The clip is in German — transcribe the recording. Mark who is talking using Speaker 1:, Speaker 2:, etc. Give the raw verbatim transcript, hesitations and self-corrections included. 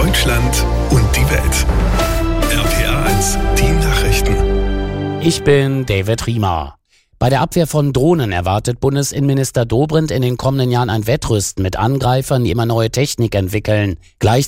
Speaker 1: Deutschland und die Welt. R P R eins, die Nachrichten.
Speaker 2: Ich bin David Riemer. Bei der Abwehr von Drohnen erwartet Bundesinnenminister Dobrindt in den kommenden Jahren ein Wettrüsten mit Angreifern, die immer neue Technik entwickeln. Gleich